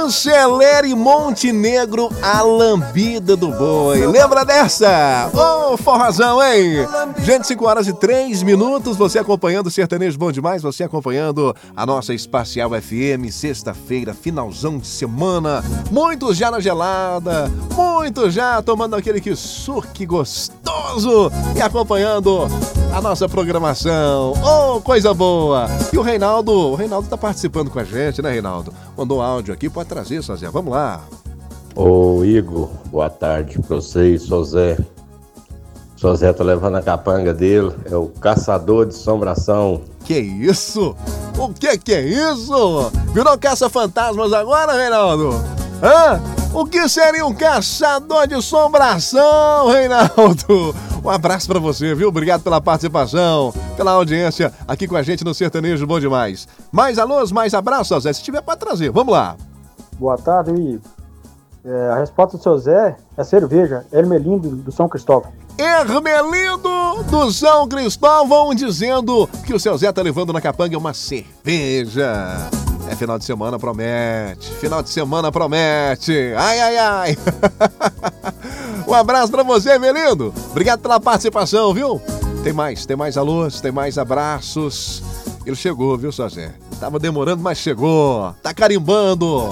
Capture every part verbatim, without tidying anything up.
Acelere Montenegro, a lambida do boi. Lembra dessa? Ô, oh, forrazão, hein? Gente, cinco horas e três minutos, você acompanhando o Sertanejo Bom Demais, você acompanhando a nossa Espacial F M, sexta-feira, finalzão de semana. Muitos já na gelada, muitos já tomando aquele que suque gostoso e acompanhando a nossa programação. Oh, coisa boa! E o Reinaldo, o Reinaldo tá participando com a gente, né, Reinaldo? Mandou áudio aqui, pode trazer, Sozé. Vamos lá. Ô, Igor, boa tarde pra você, Sozé. Sozé tá levando a capanga dele, é o caçador de assombração. Que isso? O que que é isso? Virou caça-fantasmas agora, Reinaldo? Hã? O que seria um caçador de assombração, Reinaldo? Um abraço pra você, viu? Obrigado pela participação, pela audiência aqui com a gente no Sertanejo Bom Demais. Mais alôs, mais abraços, Zé, se tiver pra trazer. Vamos lá. Boa tarde, Igor. É, a resposta do seu Zé é cerveja, Hermelindo do São Cristóvão. Hermelindo do São Cristóvão dizendo que o seu Zé tá levando na capanga uma cerveja. É, final de semana promete, final de semana promete. Ai, ai, ai. Um abraço pra você, Hermelindo. Obrigado pela participação, viu? Tem mais, tem mais alôs, tem mais abraços. Ele chegou, viu, seu Zé? Tava demorando, mas chegou. Tá carimbando.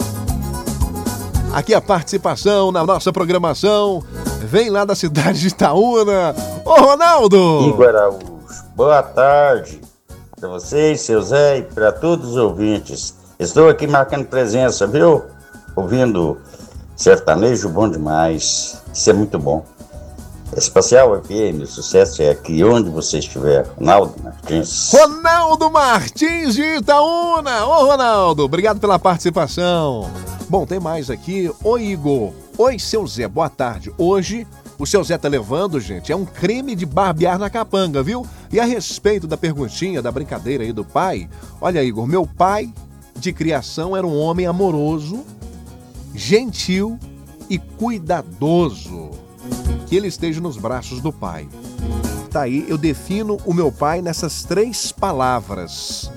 Aqui a participação na nossa programação. Vem lá da cidade de Itaúna. Ô, Ronaldo! Igor Araújo, boa tarde para vocês, seu Zé, e para todos os ouvintes. Estou aqui marcando presença, viu? Ouvindo Sertanejo Bom Demais. Isso é muito bom. Espacial F M, o sucesso é aqui onde você estiver. Ronaldo Martins. Ronaldo Martins de Itaúna. Ô, Ronaldo, obrigado pela participação. Bom, tem mais aqui. Oi, Igor. Oi, seu Zé, boa tarde. Hoje, o seu Zé tá levando, gente, é um creme de barbear na capanga, viu? E a respeito da perguntinha, da brincadeira aí do pai, olha, Igor, meu pai de criação era um homem amoroso, gentil e cuidadoso. Que ele esteja nos braços do pai. Tá aí, eu defino o meu pai nessas três palavras: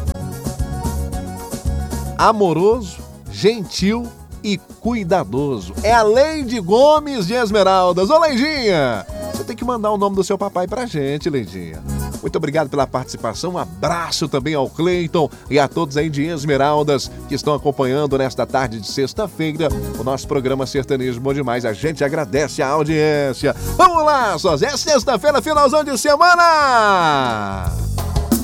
amoroso, gentil e cuidadoso. É a Leide Gomes de Esmeraldas. Ô, Leidinha, você tem que mandar o nome do seu papai pra gente, Leidinha. Muito obrigado pela participação. Um abraço também ao Cleiton e a todos aí de Esmeraldas que estão acompanhando nesta tarde de sexta-feira o nosso programa Sertanejo Bom Demais. A gente agradece a audiência. Vamos lá, Sozé, sexta-feira, finalzão de semana!